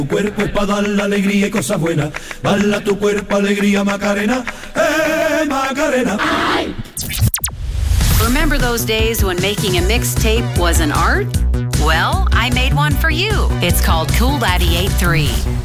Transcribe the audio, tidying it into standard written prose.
Tu cuerpo es para dar la alegría y cosas buenas. Bala tu cuerpo, alegría, Macarena. Macarena. Ay. Remember those days when making a mixtape was an art? Well, I made one for you. It's called Cool Daddy 8-3.